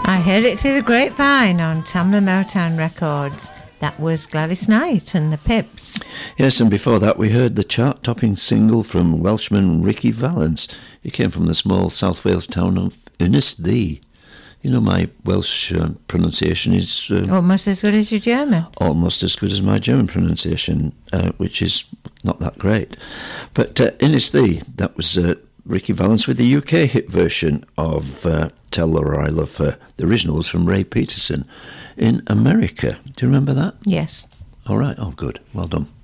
I heard it through the grapevine on Tamla Motown Records. That was Gladys Knight and the Pips. Yes, and before that we heard the chart-topping single from Welshman Ricky Valance. He came from the small South Wales town of Ynysddu. You know, my Welsh pronunciation is... almost as good as your German. Almost as good as my German pronunciation, which is not that great. But Ynysddu, that was Ricky Valance with the UK hit version of Tell Laura I Love Her. The original was from Ray Peterson in America. Do you remember that? Yes. All right. Oh, good. Well done.